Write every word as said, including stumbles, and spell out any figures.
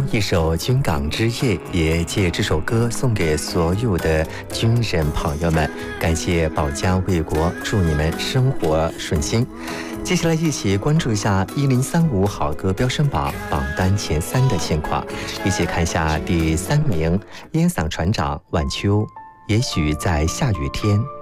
一首《军港之夜》，也借这首歌送给所有的军人朋友们，感谢保家卫国，祝你们生活顺心。接下来一起关注一下一零三五好歌飙升榜榜单前三的现况，一起看一下第三名烟嗓船长晚秋，也许在下雨天。